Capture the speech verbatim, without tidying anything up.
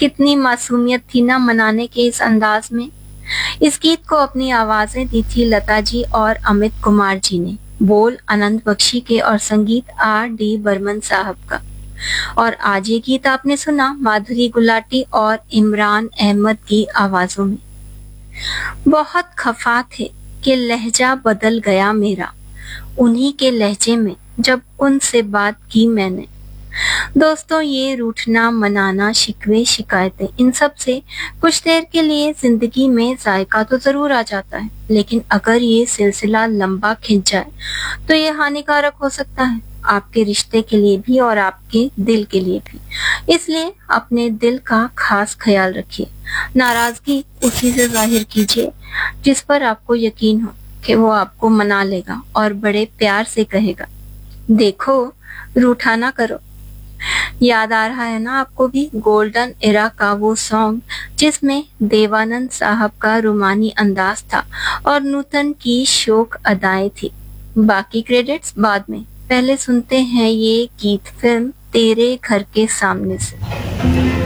कितनी मासूमियत थी ना मनाने के इस अंदाज में। इस गीत को अपनी आवाजें दी थी लता जी और अमित कुमार जी ने, बोल आनंद बख्शी के और संगीत आर डी बर्मन साहब का। और आज ये गीत आपने सुना माधुरी गुलाटी और इमरान अहमद की आवाजों में। बहुत खफा थे कि लहजा बदल गया मेरा, उन्हीं के लहजे में जब उनसे बात की मैंने। दोस्तों, ये रूठना, मनाना, शिकवे, शिकायतें, इन सब से कुछ देर के लिए जिंदगी में जायका तो जरूर आ जाता है, लेकिन अगर ये सिलसिला लंबा खिंच जाए तो ये हानिकारक हो सकता है, आपके रिश्ते के लिए भी और आपके दिल के लिए भी। इसलिए अपने दिल का खास ख्याल रखिए। नाराजगी उसी से जाहिर कीजिए जिस पर आपको यकीन हो कि वो आपको मना लेगा और बड़े प्यार से कहेगा, देखो रूठा ना करो। याद आ रहा है ना आपको भी गोल्डन एरा का वो सॉन्ग जिसमें देवानंद साहब का रुमानी अंदाज था और नूतन की शोक अदाएं थी। बाकी क्रेडिट्स बाद में, पहले सुनते हैं ये गीत फिल्म तेरे घर के सामने से।